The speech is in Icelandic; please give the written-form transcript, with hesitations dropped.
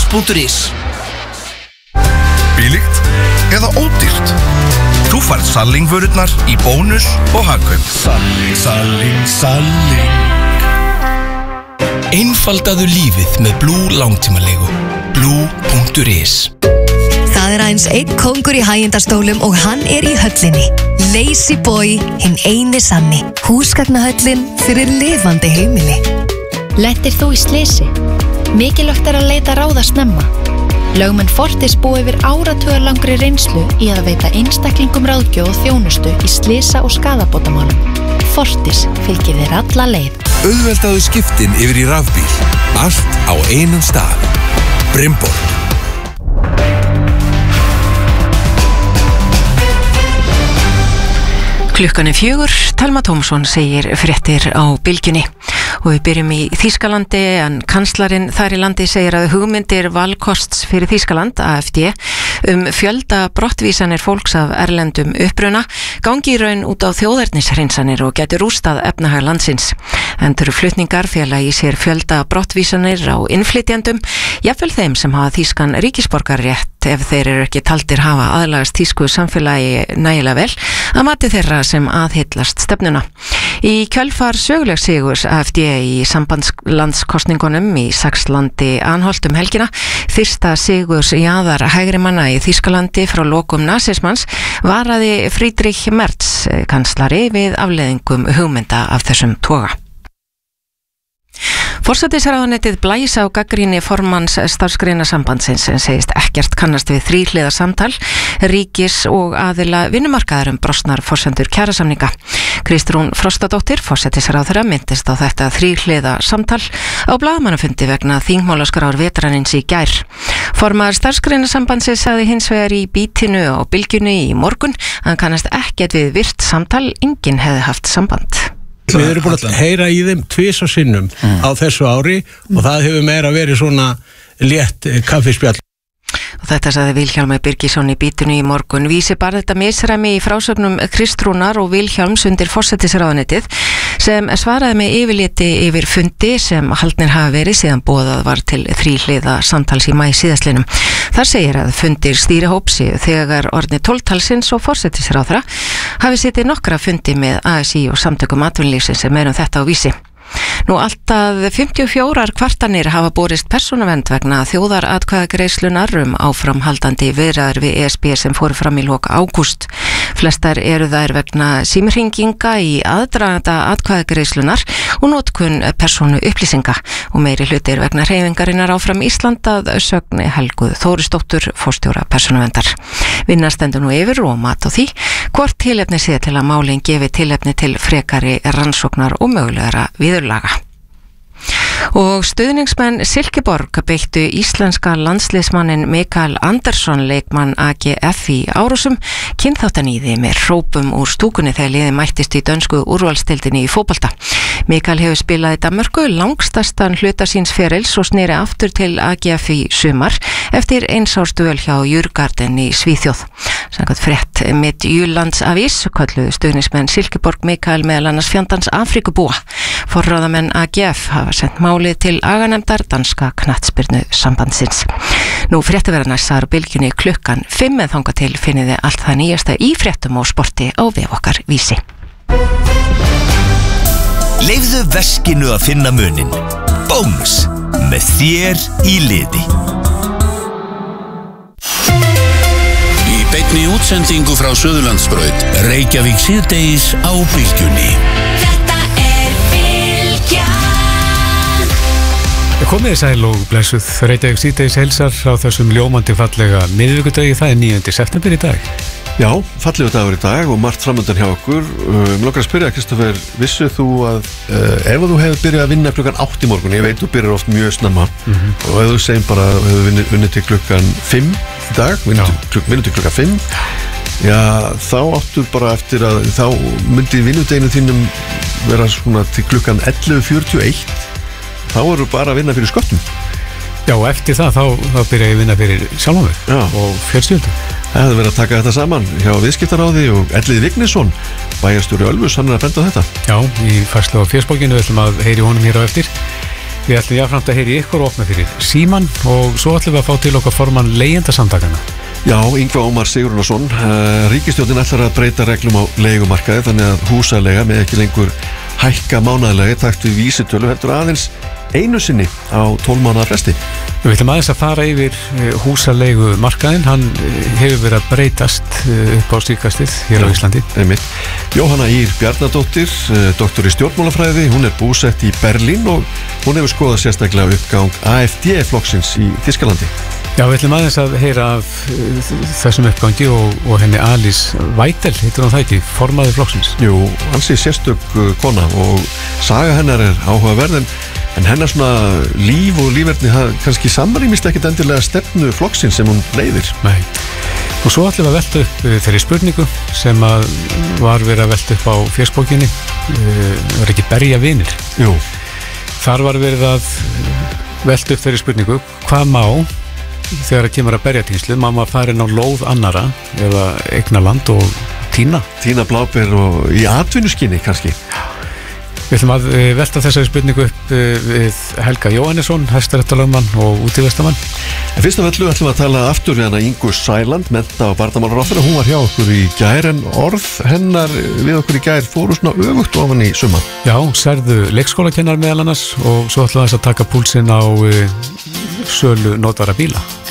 Bónus.is. Billigt eða ódýrt? Þú færð Salling-vörurnar í Bónus og Hagkaup. Salling. Einfaldaðu lífið með Blue langtímalegu. Blue.is. Það aðeins einn kóngur í hægindastólum og hann í höllinni. Lazy Boy, hinn eini sanni. Húsgagnahöllin fyrir lifandi heimili. Lentir þú í slysi? Mikilvægt að leita ráða snemma. Lögmenn Fortis búa yfir áratugarlangri reynslu í að veita einstaklingum ráðgjöf og þjónustu í slysa- og skaðabótamálum. Fortis fylgir þér alla leið. Auðveldaðu skiptin yfir í rafbíl. Allt á einum stað. Brimborg. Klukkan 4, Telma Tómasson segir fréttir á Bylgjunni og við byrjum í Þýskalandi en kanslarinn þar í landi segir að hugmyndir valkosts fyrir Þýskaland, AfD, fjölda brottvísanir fólks af erlendum uppruna gangi í raun út á þjóðernishreinsanir og gæti rústað efnahag landsins. Endurflutningar fela í sér fjölda brottvísanir á innflytjendum, jafnvel þeim sem hafa þýskan ríkisborgarrétt ef þeir eru ekki taldir hafa aðlagast þýsku samfélagi nægilega vel að mati þeirra sem aðhyllast stefnuna. Í kjölfar sögulegs sigurs AfD í sambandslandskostningunum í Saxlandi Anholt helgina, fyrsta sigurs jaðar hægri manna í Þýskalandi frá lokum nasismans, varaði Friedrich Merz kanslari við afleiðingum hugmynda af þessum toga. Forsætisráðuneytið blæs á gagnrýni formanns starfsgreinasambandsins sem segist ekkert kannast við þríhliða samtal ríkis og aðila vinnumarkaðar brostnar forsendur kjarasamninga. Kristrún Frostadóttir, forsætisráðherra, minntist á þetta þríhliða samtal á blaðamannafundi vegna þingmálaskrár vetrarins í gær. Formaður starfsgreinasambandsins sagði hins vegar í Bítinu og Bylgjunni í morgun að hann kannast ekkert við virt samtal, enginn hefði haft samband. Við erum búin að heyra í þeim tvisvar sinnum á þessu ári og það hefur meira verið svona létt kaffispjall. Og þetta sagði Vilhjálmur Birgisson í Bítinu í morgun. Vísi bara þetta misræmi í frásögnum Kristrúnar og Vilhjálms undir forsætisráðuneytið sem svaraði með yfirliti yfir fundi sem haldnir hafa verið síðan boðað var til þríhliða samtals í maí síðastliðnum. Þar segir að fundir stýrihópsi þegar orðni 12 talsins og forsætisráðherra hafi setið nokkra fundi með ASÍ og samtökum atvinnulífsins sem þetta á Vísi. Nú alltaf 54 kvartanir hafa borist persónuvernd vegna þjóðaratkvæðagreiðslunar áframhaldandi viðræður við ESB sem fóru fram í lok ágúst. Flestar eru þær vegna símhringinga í aðdraganda atkvæðagreiðslunar og notkun persónu upplýsinga og meiri hlutir vegna hreyfingarinnar Áfram Ísland að sögn Helgu Þórisdóttur, forstjóra persónuverndar. Vinna stendur nú yfir og mat á því hvort tilefni sé til að málin gefi tilefni til frekari rannsóknar og mögulegra viðurlaga. Og stuðningsmenn Silkeborg beittu íslenska landsliðsmannin Mikael Andersson leikmann AGF í Árásum kynþáttaníði með hrópum úr stúkunni þegar liðið mættist í dönsku úrvalsdeildinni í fótbolta. Mikael hefur spilað í Danmörku langstærstan hluta síns ferils og sneri aftur til AGF í sumar eftir eins árs dvöl hjá Djurgarden í Svíþjóð. Samkvæmt frétt Midtjyllands avís kölluðu stuðningsmenn Silkeborg Mikael meðal annars fjandans Afríkubúa. Forráðamenn AGF hafa sent málið til aganemdar danska knattspyrnu sambandsins. Nú fréttaverðar næstar á Bylgjunni klukkan 5 en þangað til finniði allt það nýjasta í fréttum og sporti á vef okkar Vísi. Leifðu veskinu að finna munin. Bónus með þér í liði. Í beinni útsendingu frá Suðurlandsbraut, Reykjavík síðdegis á Bylgjunni. Komið þið sæl og blessuð, Reykjavík síðdegis heilsar á þessum ljómandi fallega miðvikudagi, það 9. september í dag. Já, fallegur dagur í dag og margt framöndan hjá okkur. Langar að spyrja, Kristoffer, vissu þú að ef þú hefur byrjað að vinna klukkan 8 í morgun, ég veit þú byrjar oft mjög snemma, og ef þú segjum bara hefur vunnið til klukkan 5 í dag, vinnur til klukkan 5, já, þá áttur bara eftir að þá myndi vinnudeginu þínum vera svona til klukkan 11:41. Þá eru bara að vinna fyrir sköttum. Já, og eftir það þá byrja ég að vinna fyrir sjálfan mig og fjölskyldu. Það hefði verið að taka þetta saman hjá Viðskiptaráði og Elliði Vignisson, bæjarstjóri Ölfus, hann er að benda á þetta. Já, í færslu á Félagsbókinu, við ætlum að heyri honum hér á eftir. Við ætlum jáfnframt að heyri ykkur opna fyrir síman og svo ætlum við að fá til okkar formann leigjendasamtakana. Já, Ingvar Ómar Sigurðarson, ríkisstjórnin ætlar að breyta reglum á leigumarkaði þannig að húsaleiga með ekki lengur hækka mánaðarlega í takt við vísitölu heldur aðeins einu sinni á 12 mánaða fresti. Við ætlum aðeins að fara yfir húsaleigu markaðinn, hann hefur verið að breytast upp á síðkastið hér á Íslandi. Einmitt. Jóhanna Ýr Bjarnadóttir, doktor í stjórnmálafræði, hún er búsett í Berlín og hún hefur skoðað sérstaklega uppgang AfD-flokksins í Þýskalandi. Já, við ætlum aðeins að heyra af þessum uppgangi og henni Alice Weidel, heitir hún það ekki, formaður flokksins. Jú, ansi sérstök kona og saga hennar er áhugaverð en hennar svona líf og lífverðni kannski samrýmist ekkit endilega stefnu flokksins sem hún leiðir. Nei. Og svo ætlum við að velta upp þeirri spurningu sem að var verið að velta upp á fésbókinni, var ekki berja vinir? Jú. Þar var verið að velta upp þeirri spurningu, hvað má þegar það kemur að berjatínslu, má maður fara inn á lóð annara eða eignaland og tína bláber og í atvinnuskinni kannski. Við ætlum að velta þessari spurningu upp við Helga Jóhannesson, hæstaréttarlögmann og útivistamann. En fyrst af öllu ætlum við að tala aftur við hana Ingu Sæland, mennta- og barnamálaráðherra. Hún var hjá okkur í gær en orð hennar við okkur í gær fóru svona öfugt ofan í summa. Já, særðu leikskólakennar meðal annars og svo ætlum við að taka púlsinn á sölu notvara bíla.